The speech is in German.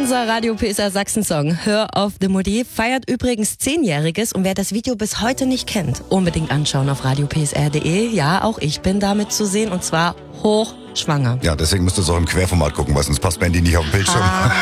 Unser Radio PSR Sachsen-Song Hör auf de Mutti feiert übrigens 10-Jähriges und wer das Video bis heute nicht kennt, unbedingt anschauen auf radiopsr.de. Ja, auch ich bin damit zu sehen und zwar hochschwanger. Ja, deswegen musst du es auch im Querformat gucken, weil sonst passt Mandy nicht auf den Bildschirm.